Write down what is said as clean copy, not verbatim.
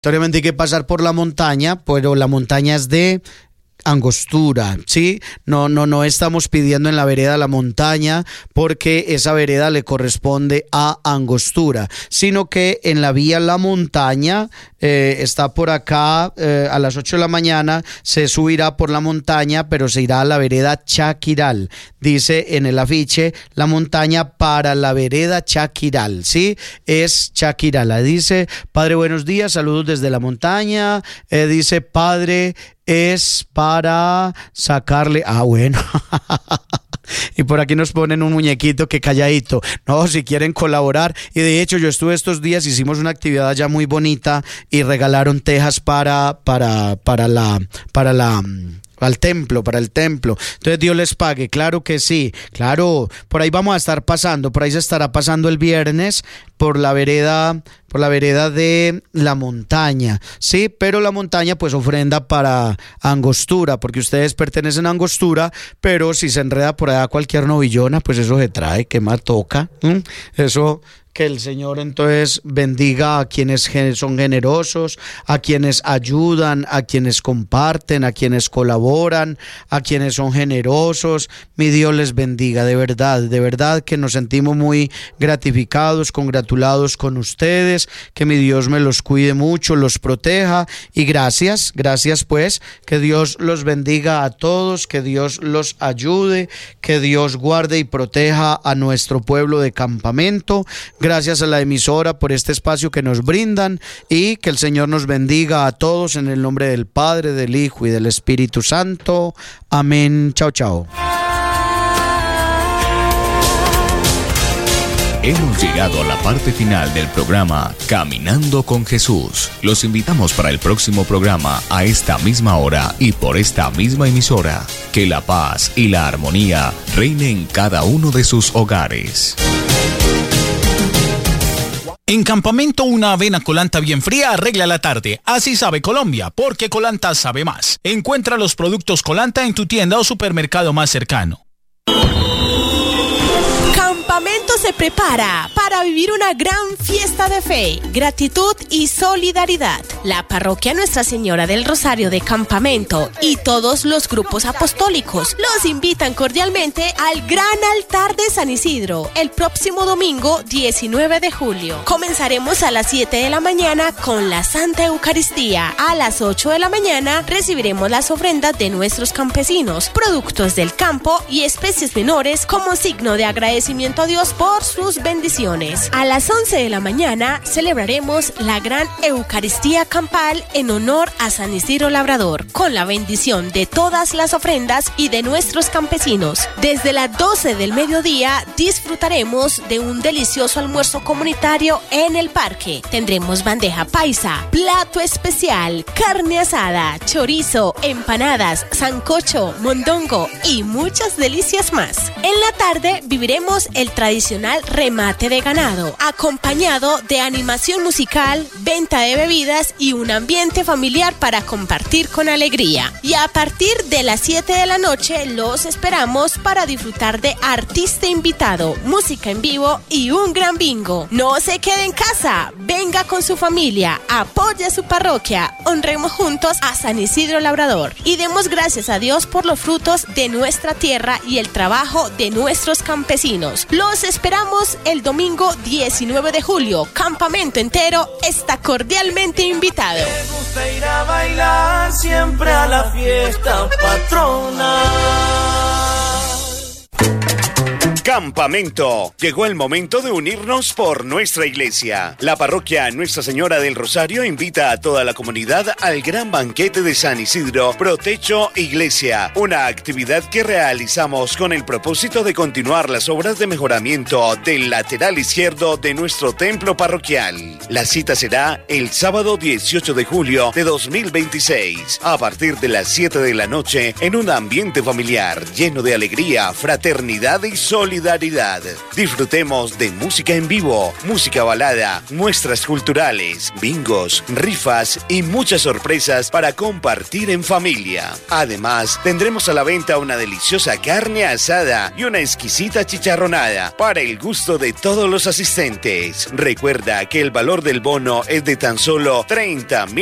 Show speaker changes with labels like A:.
A: Obviamente hay que pasar por la montaña, pero la montaña es de angostura, ¿sí? No estamos pidiendo en la vereda la montaña porque esa vereda le corresponde a angostura, sino que en la vía La Montaña está por acá a las 8 de la mañana, se subirá por la montaña, pero se irá a la vereda Chaquiral. Dice en el afiche la montaña para la vereda Chaquiral, ¿sí? Es Chaquiral. Dice: Padre, buenos días, saludos desde la montaña. Dice: Padre, es para sacarle... bueno. Y por aquí nos ponen un muñequito que calladito. No, si quieren colaborar. Y de hecho yo estuve estos días, hicimos una actividad ya muy bonita y regalaron tejas para el templo. Entonces Dios les pague, claro que sí, claro. Por ahí vamos a estar pasando, por ahí se estará pasando el viernes por la vereda de La Montaña, sí, pero La Montaña pues ofrenda para Angostura, porque ustedes pertenecen a Angostura, pero si se enreda por allá cualquier novillona, pues eso se trae, ¿qué más toca? Eso... Que el Señor entonces bendiga a quienes son generosos, a quienes ayudan, a quienes comparten, a quienes colaboran, a quienes son generosos. Mi Dios les bendiga, de verdad que nos sentimos muy gratificados, congratulados con ustedes. Que mi Dios me los cuide mucho, los proteja y gracias pues, que Dios los bendiga a todos, que Dios los ayude, que Dios guarde y proteja a nuestro pueblo de Campamento. Gracias a la emisora por este espacio que nos brindan y que el Señor nos bendiga a todos en el nombre del Padre, del Hijo y del Espíritu Santo. Amén. Chao, chao.
B: Hemos llegado a la parte final del programa Caminando con Jesús. Los invitamos para el próximo programa a esta misma hora y por esta misma emisora. Que la paz y la armonía reinen en cada uno de sus hogares.
C: En Campamento, una avena Colanta bien fría arregla la tarde. Así sabe Colombia, porque Colanta sabe más. Encuentra los productos Colanta en tu tienda o supermercado más cercano.
D: Campamento se prepara para vivir una gran fiesta de fe, gratitud y solidaridad. La parroquia Nuestra Señora del Rosario de Campamento y todos los grupos apostólicos los invitan cordialmente al Gran Altar de San Isidro el próximo domingo 19 de julio. Comenzaremos a las 7 de la mañana con la Santa Eucaristía. A las 8 de la mañana recibiremos las ofrendas de nuestros campesinos, productos del campo y especies menores como signo de agradecimiento a Dios por sus bendiciones. A las 11 de la mañana celebraremos la gran Eucaristía campal en honor a San Isidro Labrador, con la bendición de todas las ofrendas y de nuestros campesinos. Desde las 12 del mediodía disfrutaremos de un delicioso almuerzo comunitario en el parque. Tendremos bandeja paisa, plato especial, carne asada, chorizo, empanadas, sancocho, mondongo y muchas delicias más. En la tarde viviremos el tradicional remate de ganado, acompañado de animación musical, venta de bebidas y un ambiente familiar para compartir con alegría. Y a partir de las 7 de la noche los esperamos para disfrutar de artista invitado, música en vivo y un gran bingo. No se quede en casa, venga con su familia, apoye a su parroquia, honremos juntos a San Isidro Labrador y demos gracias a Dios por los frutos de nuestra tierra y el trabajo de nuestros campesinos. Los esperamos el domingo 19 de julio. Campamento entero está cordialmente invitado.
E: Me gusta ir a bailar siempre a la fiesta patronal.
F: Campamento. Llegó el momento de unirnos por nuestra iglesia. La parroquia Nuestra Señora del Rosario invita a toda la comunidad al gran banquete de San Isidro Protecho Iglesia, una actividad que realizamos con el propósito de continuar las obras de mejoramiento del lateral izquierdo de nuestro templo parroquial. La cita será el sábado 18 de julio de 2026, a partir de las 7 de la noche, en un ambiente familiar lleno de alegría, fraternidad y solidaridad. solidaridad. Disfrutemos de música en vivo, música balada, muestras culturales, bingos, rifas y muchas sorpresas para compartir en familia. Además, tendremos a la venta una deliciosa carne asada y una exquisita chicharronada para el gusto de todos los asistentes. Recuerda que el valor del bono es de tan solo 30.000